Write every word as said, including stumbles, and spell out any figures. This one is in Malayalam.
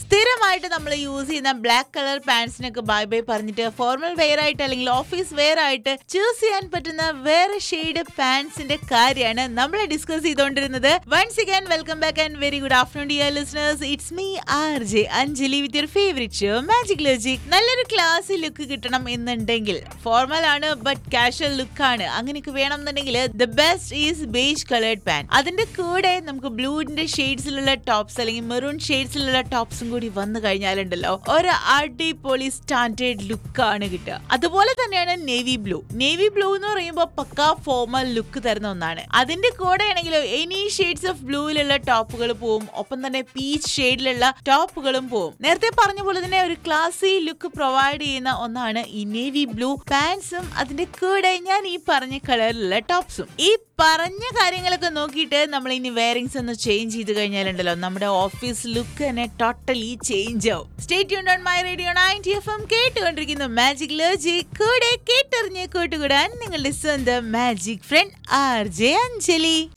സ്ഥിരമായിട്ട് നമ്മൾ യൂസ് ചെയ്യുന്ന ബ്ലാക്ക് കളർ പാൻസിനൊക്കെ ബൈ ബൈ പറഞ്ഞിട്ട് ഫോർമൽ വെയർ ആയിട്ട് അല്ലെങ്കിൽ ഓഫീസ് വെയർ ആയിട്ട് ചൂസ് ചെയ്യാൻ പറ്റുന്ന വേറെ ഷെയ്ഡ് പാൻസിന്റെ കാര്യമാണ് നമ്മൾ ഡിസ്കസ് ചെയ്തുകൊണ്ടിരുന്നത്. Once again welcome back and very good afternoon dear listeners. It's me R J Anjali with your favourite show magic logic. നല്ലൊരു ക്ലാസ് ലുക്ക് കിട്ടണം എന്നുണ്ടെങ്കിൽ ഫോർമൽ ആണ് ബട്ട് കാഷ്വൽ ലുക്ക് ആണ്, അങ്ങനെയൊക്കെ വേണം എന്നുണ്ടെങ്കിൽ the best is beige coloured pan. അതിന്റെ കൂടെ നമുക്ക് ബ്ലൂവിന്റെ ഷെയ്ഡ്സിലുള്ള ടോപ്സ് അല്ലെങ്കിൽ മെറൂൺ ഷെയ്ഡ്സിലുള്ള ടോപ്സും കൂടി വന്നു കഴിഞ്ഞാലുണ്ടല്ലോ ഒരു അടിപൊളി സ്റ്റാൻഡേർഡ് ലുക്ക് ആണ് കിട്ടുക. അതുപോലെ തന്നെയാണ് നേവി ബ്ലൂ. നേവി ബ്ലൂ എന്ന് പറയുമ്പോൾ പക്കാ ഫോർമൽ ലുക്ക് തരുന്ന ഒന്നാണ്. അതിന്റെ കൂടെ ആണെങ്കിലോ എനി ഷെയ്ഡ്സ് ഓഫ് ബ്ലൂയിലുള്ള ടോപ്പുകൾ പോവും, ഒപ്പം തന്നെ പീച്ച് ഷെയ്ഡിലുള്ള ടോപ്പുകളും പോവും. നേരത്തെ പറഞ്ഞ പോലെ തന്നെ ഒരു ക്ലാസി ലുക്ക് പ്രൊവൈഡ് ചെയ്യുന്ന ഒന്നാണ് ഈ നേവി ബ്ലൂ പാൻസും അതിന്റെ കൂടെ ഞാൻ ഈ പറഞ്ഞ കളറിലുള്ള ടോപ്സും. ഈ പറഞ്ഞ കാര്യങ്ങളൊക്കെ നോക്കിയിട്ട് നമ്മൾ ഇനി വെയറിംഗ്സ് ഒന്ന് ചേഞ്ച് ചെയ്ത് കഴിഞ്ഞാലുണ്ടല്ലോ നമ്മുടെ ഓഫീസ് ലുക്ക് തന്നെ ടോട്ടലി ചേഞ്ച് ആവും. Stay tuned on my radio ninety F M കേട്ടുകൊണ്ടിരിക്കുന്നു മാജിക് ലോജിക്. കൂടെ കേട്ടറിഞ്ഞ് കൂട്ടുകൂടാൻ നിങ്ങളുടെ സ്വന്തം magic front R J Anjali.